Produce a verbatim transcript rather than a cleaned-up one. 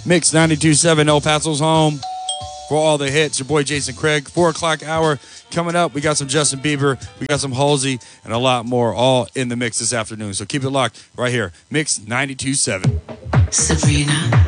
Mix ninety-two point seven El Paso's home for all the hits. Your boy Jason Craig. Four o'clock hour coming up. We got some Justin Bieber. We got some Halsey and a lot more all in the mix this afternoon. So keep it locked right here. Mix ninety-two point seven. Sabrina.